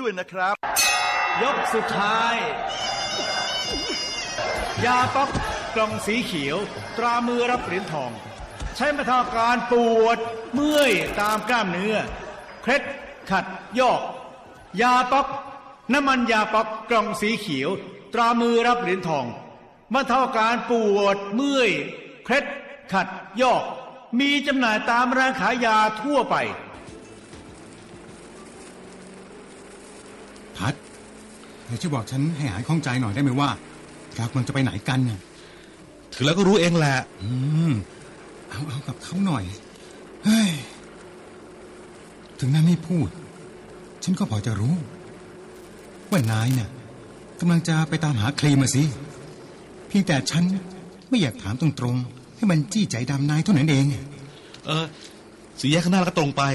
ด้วยนะครับยกสุดท้ายยาป๊อกกล่องสีเขียวตรามือรับเหรียญทองใช้บรรเทาอาการปวดเมื่อยตามกล้ามเนื้อเคล็ดขัดยอกยาป๊อกน้ำมันยาป๊อกกล่องสีเขียวตรามือรับเหรียญทองบรรเทาอาการปวดเมื่อยเคล็ดขัดยอกมีจำหน่ายตามร้านขายยาทั่วไปทัดเดี๋ยวช่วยบอกฉันให้หายข้องใจหน่อยได้ไหมว่าเราควรจะไปไหนกันเนี่ยถึงแล้วก็รู้เองแหละเอากับเขาหน่อยเฮ้ยถึงนายไม่พูดฉันก็พอจะรู้ว่านายเนี่ยกำลังจะไปตามหาครีมมาสิเพียงแต่ฉันไม่อยากถามตรงๆให้มันจี้ใจดำนายเท่านั้นเองสี่แยกข้างหน้าแล้วก็ตรงไป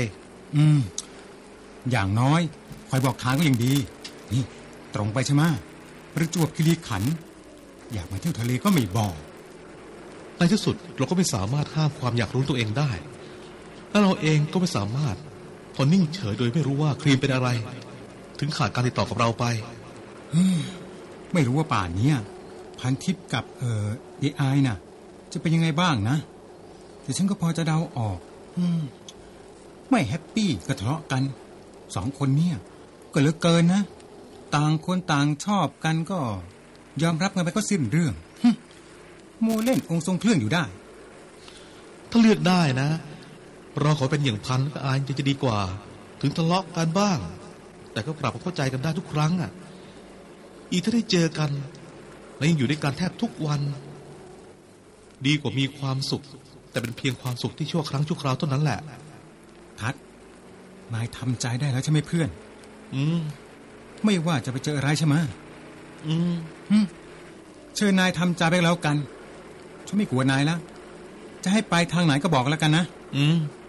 อย่างน้อยคอยบอกทางก็ยังดีนี่ตรงไปใช่ไหมประจวบคีรีขันธ์อยากมาเที่ยวทะเลก็ไม่บอกในที่สุดเราก็ไม่สามารถห้ามความอยากรู้ตัวเองได้และเราเองก็ไม่สามารถทนนิ่งเฉยโดยไม่รู้ว่าครีมเป็นอะไรถึงขาดการติดต่อกับเราไปไม่รู้ว่าป่านนี้พันทิพย์กับAI น่ะจะเป็นยังไงบ้างนะแต่ฉันก็พอจะเดาออกไม่แฮปปี้ก็ทะเลาะกัน2คนเนี่ยก็เหลือเกินนะต่างคนต่างชอบกันก็ยอมรับกันไปก็สิ้นเรื่องโมเล่นองค์ทรงเครื่องอยู่ได้ถ้าเลือกได้นะเราขอเป็นอย่างพันกับอายจะดีกว่าถึงทะเลาะกันบ้างแต่ก็กลับมาเข้าใจกันได้ทุกครั้งอีกถ้าได้เจอกันและยังอยู่ด้วยกันแทบทุกวันดีกว่ามีความสุขแต่เป็นเพียงความสุขที่ชั่วครั้งชั่วคราวเท่านั้นแหละทัดนายทำใจได้แล้วใช่ไหมเพื่อนไม่ว่าจะไปเจออะไรใช่ไหมเชิญนายทำใจไปแล้วกันฉันไม่กลัวนายแล้วจะให้ไปทางไหนก็บอกแล้วกันนะ